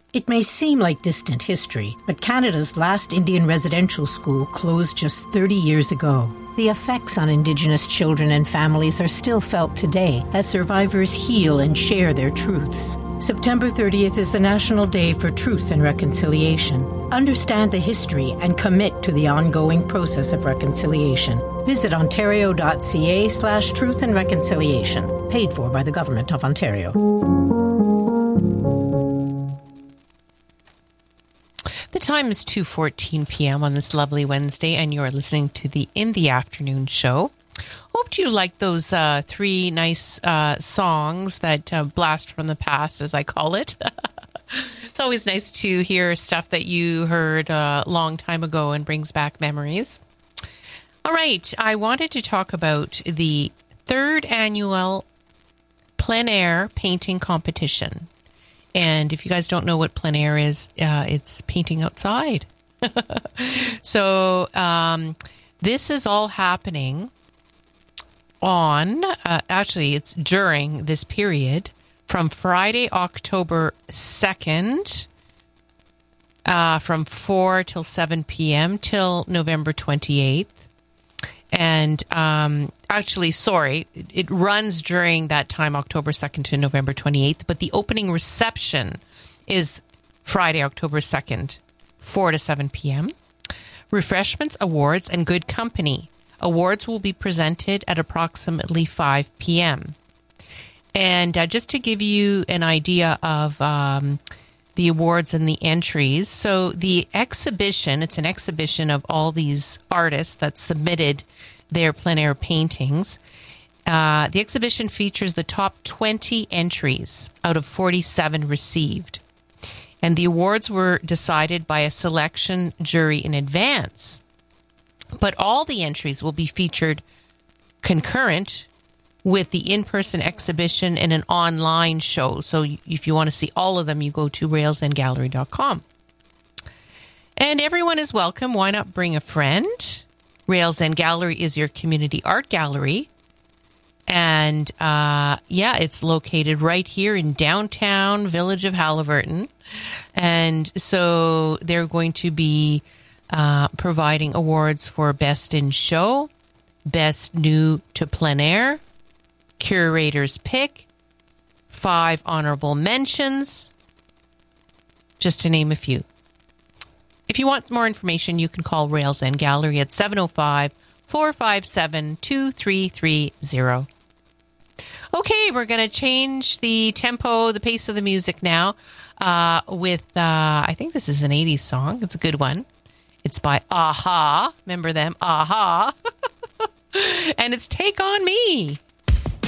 It may seem like distant history, but Canada's last Indian residential school closed just 30 years ago. The effects on Indigenous children and families are still felt today as survivors heal and share their truths. September 30th is the National Day for Truth and Reconciliation. Understand the history and commit to the ongoing process of reconciliation. Visit ontario.ca/truth and reconciliation, paid for by the Government of Ontario. The time is 2:14 p.m. on this lovely Wednesday, and you're listening to the In the Afternoon show. Hoped you liked those three nice songs that blast from the past, as I call it. It's always nice to hear stuff that you heard a long time ago and brings back memories. All right, I wanted to talk about the third annual plein air painting competition. And if you guys don't know what plein air is, it's painting outside. So this is all happening on, actually it's during this period from Friday, October 2nd, from 4 till 7 p.m. till November 28th. And actually, sorry, it runs during that time, October 2nd to November 28th, but the opening reception is Friday, October 2nd, 4 to 7 p.m. Refreshments, awards, and good company. Awards will be presented at approximately 5 p.m. And just to give you an idea of the awards and the entries, so the exhibition, it's an exhibition of all these artists that submitted their plein air paintings. The exhibition features the top 20 entries out of 47 received. And the awards were decided by a selection jury in advance. But all the entries will be featured concurrent with the in-person exhibition and an online show. So if you want to see all of them, you go to railsandgallery.com. And everyone is welcome. Why not bring a friend? Rails and Gallery is your community art gallery. And it's located right here in downtown Village of Haliburton. And so they're going to be providing awards for Best in Show, Best New to Plein Air, Curator's Pick, 5 honorable mentions, just to name a few. If you want more information, you can call Rails and Gallery at 705-457-2330. Okay, we're going to change the tempo, the pace of the music now with, I think this is an 80s song. It's a good one. It's by a-ha. Remember them? a-ha. And it's Take On Me.